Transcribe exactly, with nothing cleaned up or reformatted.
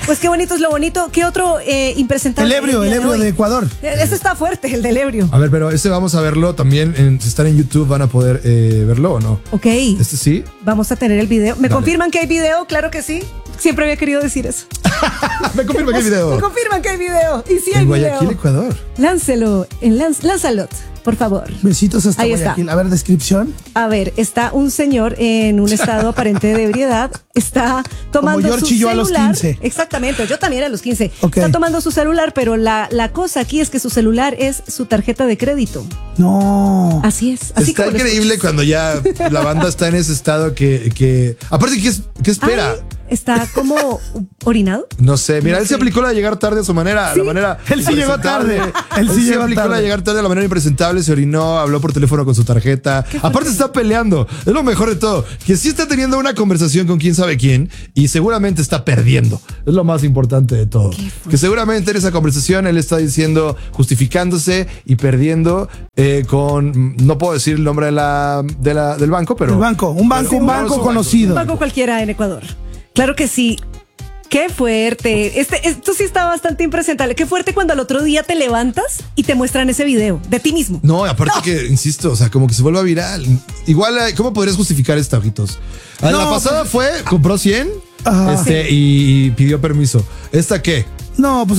Pues qué bonito es lo bonito. ¿Qué otro eh, impresentable? El ebrio, el ebrio de, de Ecuador. Ese está fuerte, el del ebrio. A ver, pero ese vamos a verlo también. En, si están en YouTube, ¿van a poder eh, verlo o no? Ok. Este sí. Vamos a tener el video. ¿Me Dale. confirman que hay video? Claro que sí. Siempre había querido decir eso. Me confirma que hay video. Me confirman que hay video. Y sí hay En video. Guayaquil, Ecuador. Láncelo. En lanz, lánzalo, por favor. Besitos hasta Ahí Guayaquil. está. A ver, descripción. A ver, está un señor en un estado aparente de ebriedad. Está tomando Como George su y yo a los celular. quince. Exactamente, yo también a los quince. Ok. Está tomando su celular, pero la, la cosa aquí es que su celular es su tarjeta de crédito. No. Así es. Así Está como lo increíble escuchas. cuando ya la banda está en ese estado que, que aparte, ¿qué, es- qué espera? Ay, está como orinado. No sé, mira, No él sé. se aplicó la de llegar tarde a su manera, Sí. la manera Él sí llegó impresentable. tarde. Él Él sí, sí llegó aplicó tarde. la de llegar tarde de la manera impresentable, se orinó, habló por teléfono con su tarjeta. Aparte está peleando, es lo mejor de todo, que sí está teniendo una conversación con quién sabe quién y seguramente está perdiendo. Es lo más importante de todo. Que seguramente en esa conversación él está diciendo, justificándose y perdiendo eh, con, no puedo decir el nombre de la, de la, del banco, pero... El banco, un banco, pero un pongamos banco un conocido. Un banco cualquiera en Ecuador. Claro que sí. Qué fuerte. Este, esto sí está bastante impresentable. Qué fuerte cuando al otro día te levantas y te muestran ese video de ti mismo. No, aparte que, insisto, o sea, como que se vuelva viral. Igual, eh, ¿cómo podrías justificar esta, ojitos? Ah, No, la pasada fue, compró cien Ajá. este, y pidió permiso. ¿Esta qué? No, pues